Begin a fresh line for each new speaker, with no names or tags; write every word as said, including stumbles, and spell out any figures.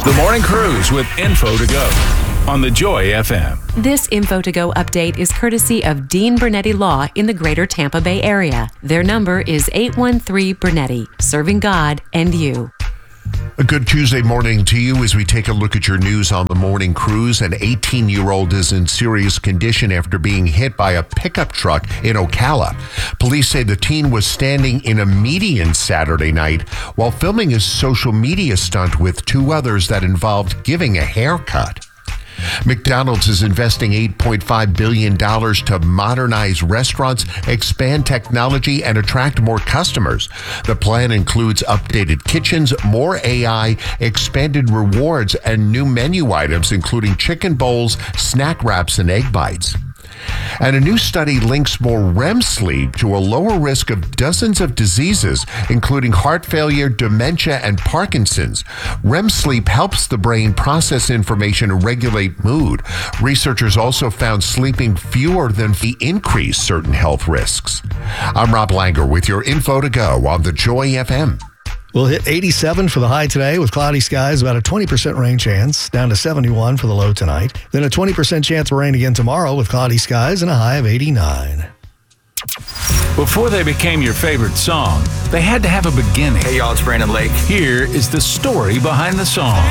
The Morning Cruise with Info to Go on the Joy F M.
This Info to Go update is courtesy of Dean Bernetti Law in the greater Tampa Bay area. Their number is eight one three Bernetti, serving God and you.
A good Tuesday morning to you as we take a look at your news on the Morning Cruise. An eighteen-year-old is in serious condition after being hit by a pickup truck in Ocala. Police say the teen was standing in a median Saturday night while filming a social media stunt with two others that involved giving a haircut. McDonald's is investing eight point five billion dollars to modernize restaurants, expand technology, and attract more customers. The plan includes updated kitchens, more A I, expanded rewards, and new menu items, including chicken bowls, snack wraps, and egg bites. And a new study links more R E M sleep to a lower risk of dozens of diseases, including heart failure, dementia, and Parkinson's. R E M sleep helps the brain process information and regulate mood. Researchers also found sleeping fewer than increase certain health risks. I'm Rob Langer with your Info to Go on the Joy F M.
We'll hit eighty-seven for the high today with cloudy skies, about a twenty percent rain chance, down to seventy-one for the low tonight. Then a twenty percent chance of rain again tomorrow with cloudy skies and a high of eighty-nine.
Before they became your favorite song, they had to have a beginning.
Hey y'all, it's Brandon Lake.
Here is the story behind the song.